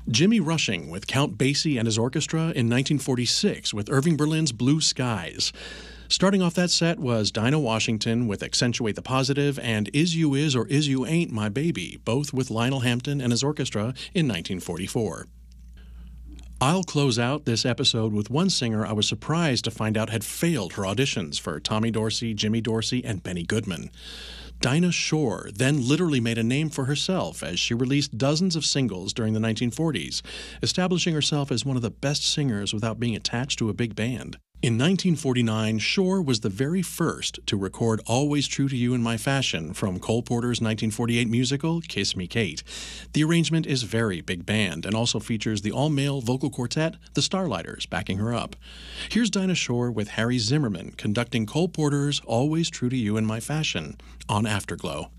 Jimmy Rushing with Count Basie and his orchestra in 1946 with Irving Berlin's Blue Skies. Starting off that set was Dinah Washington with Accentuate the Positive and Is You Is or Is You Ain't My Baby, both with Lionel Hampton and his orchestra in 1944. I'll close out this episode with one singer I was surprised to find out had failed her auditions for Tommy Dorsey, Jimmy Dorsey, and Benny Goodman. Dinah Shore then literally made a name for herself as she released dozens of singles during the 1940s, establishing herself as one of the best singers without being attached to a big band. In 1949, Shore was the very first to record Always True to You in My Fashion from Cole Porter's 1948 musical Kiss Me Kate. The arrangement is very big band and also features the all-male vocal quartet, the Starlighters, backing her up. Here's Dinah Shore with Harry Zimmerman conducting Cole Porter's Always True to You in My Fashion on Afterglow.